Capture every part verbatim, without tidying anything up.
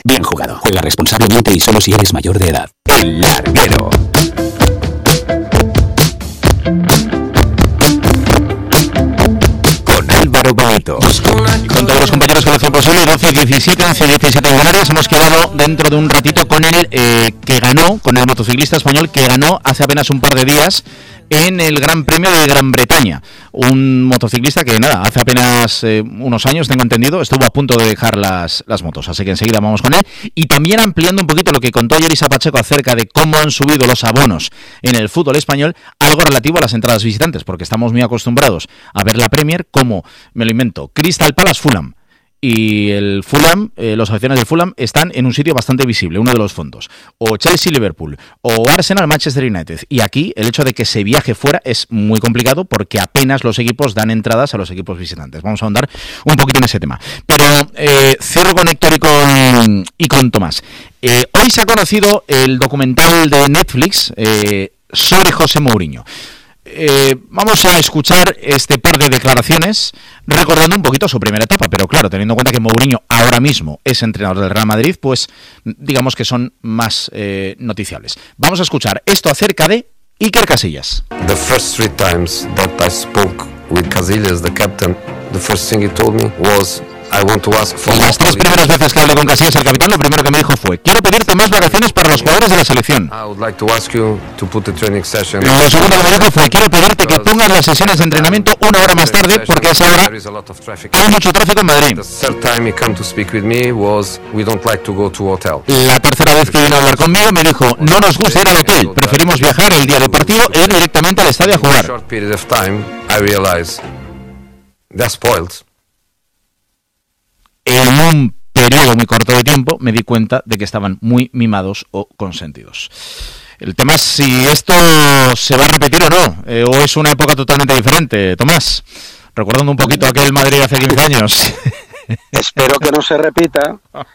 Bien jugado. Juega responsablemente y solo si eres mayor de edad. El Larguero. Con Álvaro Bonito. Con todos los compañeros que lo hacen posible, doce diecisiete, once diecisiete en Canarias. Hemos quedado dentro de un ratito con el eh, que ganó, con el motociclista español que ganó hace apenas un par de días en el Gran Premio de Gran Bretaña. Un motociclista que, nada, hace apenas eh, unos años, tengo entendido, estuvo a punto de dejar las, las motos. Así que enseguida vamos con él. Y también ampliando un poquito lo que contó ayer Isa Pacheco acerca de cómo han subido los abonos en el fútbol español, algo relativo a las entradas visitantes, porque estamos muy acostumbrados a ver la Premier como, me lo invento, Crystal Palace Fulham. Y el Fulham, eh, los aficionados del Fulham están en un sitio bastante visible, uno de los fondos. O Chelsea-Liverpool, o Arsenal-Manchester United. Y aquí el hecho de que se viaje fuera es muy complicado porque apenas los equipos dan entradas a los equipos visitantes. Vamos a ahondar un poquito en ese tema. Pero eh, cierro con Héctor y con, y con Tomás. Eh, hoy se ha conocido el documental de Netflix eh, sobre José Mourinho. Eh, vamos a escuchar este par de declaraciones recordando un poquito su primera etapa, pero claro, teniendo en cuenta que Mourinho ahora mismo es entrenador del Real Madrid, pues digamos que son más eh, noticiables. Vamos a escuchar esto acerca de Iker Casillas. The first three times that I spoke with Casillas, the captain, the first thing he told me was I want to ask for Las tres primeras veces que hablé con Casillas, el capitán, lo primero que me dijo fue: quiero pedirte más vacaciones para los jugadores de la selección. I would like to ask you to put the training session. Lo segundo que me dijo fue: quiero pedirte que pongas las sesiones de entrenamiento una hora más tarde, porque a esa hora hay mucho tráfico en Madrid. The third time he came to speak with me was we don't like to go to hotel. La tercera vez que vino a hablar conmigo me dijo: no nos gusta ir al hotel, preferimos viajar el día del partido e ir directamente al estadio a jugar. Short period of time I realized they're spoiled. En un periodo muy corto de tiempo me di cuenta de que estaban muy mimados o consentidos. El tema es si esto se va a repetir o no, eh, o es una época totalmente diferente. Tomás, recordando un poquito aquel Madrid hace quince años. Espero que no se repita.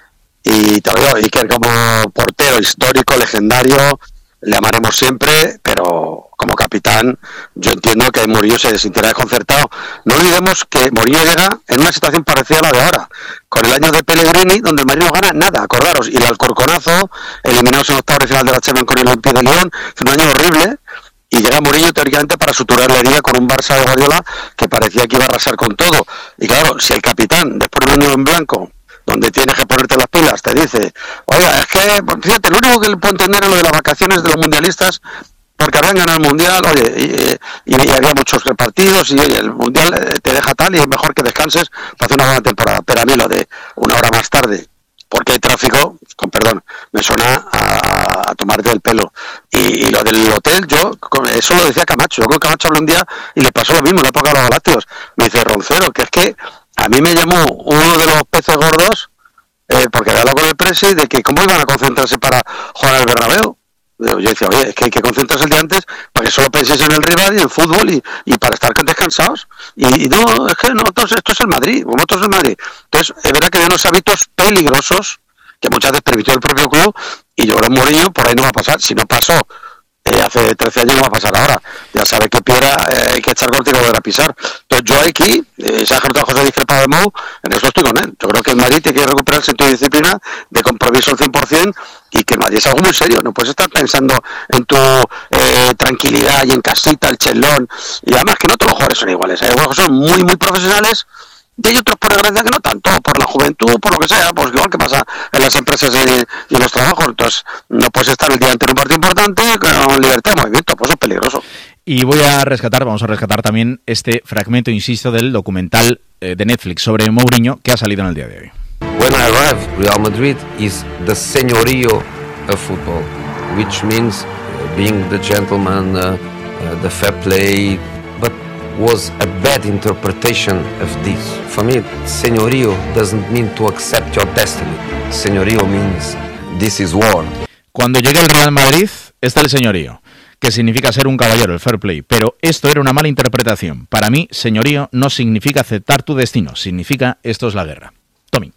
Y te digo, Iker como portero histórico, legendario, le amaremos siempre, pero como capitán yo entiendo que Mourinho se sintiera desconcertado. No olvidemos que Mourinho llega en una situación parecida a la de ahora, con el año de Pellegrini, donde el Madrid no gana nada, acordaros, y el Alcorconazo, eliminados en octavos de final de la Champions con el Olympique de Lyon, fue un año horrible, y llega Mourinho teóricamente para suturar la herida con un Barça de Guardiola que parecía que iba a arrasar con todo. Y claro, si el capitán, después de un año en blanco, donde tienes que ponerte las pilas, te dice, oiga, es que, fíjate, lo único que le puedo entender es lo de las vacaciones de los mundialistas, porque habían ganado el mundial, oye, y, y, y había muchos partidos, y oye, el mundial te deja tal, y es mejor que descanses para hacer una buena temporada. Pero a mí lo de una hora más tarde, porque hay tráfico, con perdón, me suena a, a tomarte el pelo. Y, y lo del hotel, yo, eso lo decía Camacho, yo con Camacho hablé un día y le pasó lo mismo en la época de los Galácticos. Me dice, Roncero, que es que a mí me llamó uno de los peces gordos, eh, porque había hablado con el presi, de que cómo iban a concentrarse para jugar al Bernabéu. Yo decía, oye, es que hay que concentrarse el día antes para que solo penséis en el rival y en el fútbol y, y para estar descansados. Y, y no, es que nosotros, esto es el Madrid, nosotros es el Madrid. Entonces, es verdad que hay unos hábitos peligrosos que muchas veces permitió el propio club, y yo creo que Mourinho por ahí no va a pasar. Si no pasó eh, hace trece años, no va a pasar ahora. Ya sabe que piedra eh, hay que echar corte y volver a pisar. Entonces yo aquí, eh, se ha ejercido José discrepado de Mou, en eso estoy con él. Yo creo que el Madrid tiene que recuperar el sentido de disciplina, de compromiso al cien por ciento, y que el Madrid es algo muy serio. No puedes estar pensando en tu eh, tranquilidad y en casita, el chelón, y además que no todos los jugadores son iguales. Hay jugadores que son muy, muy profesionales, y hay otros por desgracia que no tanto, por la juventud, por lo que sea, pues igual que pasa en las empresas y, y en los trabajos. Entonces no puedes estar el día antes en un partido importante con libertad de movimiento, pues es peligroso. Y voy a rescatar, vamos a rescatar también este fragmento, insisto, del documental eh, de Netflix sobre Mourinho que ha salido en el día de hoy. When I arrived, Real Madrid is the señorío of football, which means uh, being the gentleman, uh, uh, the fair play, but was a bad interpretation of this. For me, señorío doesn't mean to accept your destiny. Señorío means this is war. Cuando llegue el Real Madrid, está el señorío, que significa ser un caballero, el fair play. Pero esto era una mala interpretación. Para mí, señorío no significa aceptar tu destino, significa esto es la guerra. Tommy.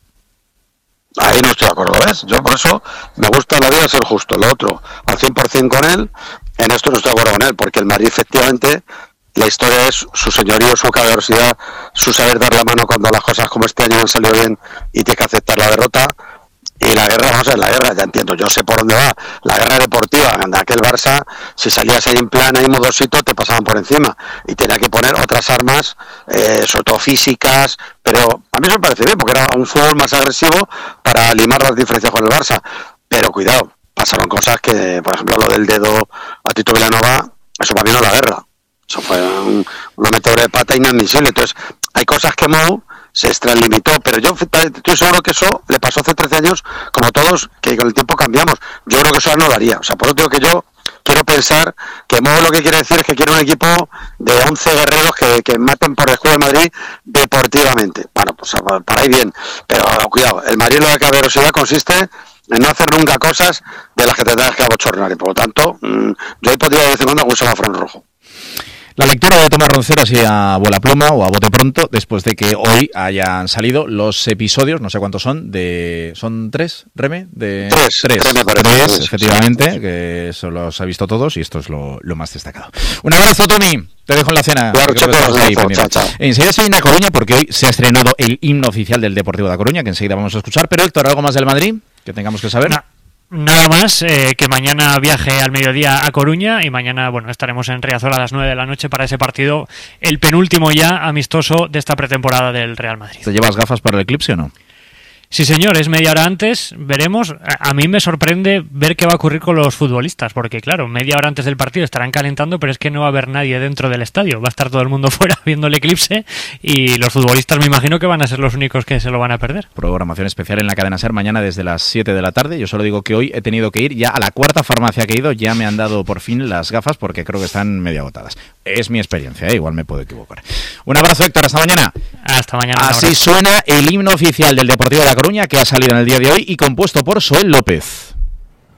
Ahí no estoy de acuerdo, ¿ves? Yo por eso me gusta la vida ser justo. Lo otro, al cien por ciento con él, en esto no estoy de acuerdo con él, porque el Madrid efectivamente, la historia es su señorío, su caballerosidad, su saber dar la mano cuando las cosas como este año han salido bien y tiene que aceptar la derrota. Y la guerra, vamos a ver, la guerra, ya entiendo, yo sé por dónde va. La guerra deportiva, de aquel Barça, si salías ahí en plan, ahí modosito, te pasaban por encima. Y tenía que poner otras armas, eh, sobre todo físicas, pero a mí eso me parece bien, porque era un fútbol más agresivo para limar las diferencias con el Barça. Pero cuidado, pasaron cosas que, por ejemplo, lo del dedo a Tito Vilanova, eso para mí no es la guerra. Eso fue un, una metedura de pata inadmisible. Entonces, hay cosas que Mou se extralimitó, pero yo estoy seguro que eso le pasó hace trece años, como todos, que con el tiempo cambiamos. Yo creo que eso no daría. O sea, por eso digo que yo quiero pensar que Mou lo que quiere decir es que quiere un equipo de once guerreros que, que maten por el escudo del Madrid deportivamente. Bueno, pues para ahí bien, pero cuidado, el Madrid, lo de caballerosidad consiste en no hacer nunca cosas de las que te tengas que abochornar, y por lo tanto, mmm, yo ahí podría decir cuando algún semáforo en rojo. La lectura de Tomás Roncero así a bola pluma o a bote pronto, después de que hoy hayan salido los episodios, no sé cuántos son, de ¿son tres, Reme? De tres, tres, tres, tres, tres efectivamente, sí, que eso los ha visto todos y esto es lo, lo más destacado. Un abrazo, Tommy. Te dejo en la cena. Claro, chicos, ahí, chao, chao. Enseguida se viene a Coruña porque hoy se ha estrenado el himno oficial del Deportivo de A Coruña, que enseguida vamos a escuchar. Pero Héctor, ¿algo más del Madrid que tengamos que saber? No. Nada más, eh, que mañana viaje al mediodía a Coruña y mañana, bueno, estaremos en Riazor a las nueve de la noche para ese partido, el penúltimo ya amistoso de esta pretemporada del Real Madrid. ¿Te llevas gafas para el eclipse o no? Sí, señor, es media hora antes, veremos. A mí me sorprende ver qué va a ocurrir con los futbolistas, porque claro, media hora antes del partido estarán calentando, pero es que no va a haber nadie dentro del estadio, va a estar todo el mundo fuera viendo el eclipse y los futbolistas me imagino que van a ser los únicos que se lo van a perder. Programación especial en la cadena SER mañana desde las siete de la tarde. Yo solo digo que hoy he tenido que ir ya a la cuarta farmacia que he ido, ya me han dado por fin las gafas porque creo que están medio agotadas. Es mi experiencia, ¿eh? Igual me puedo equivocar. Un abrazo, Héctor, hasta mañana. Hasta mañana. Así suena el himno oficial del Deportivo de La Coruña, que ha salido en el día de hoy y compuesto por Soel López.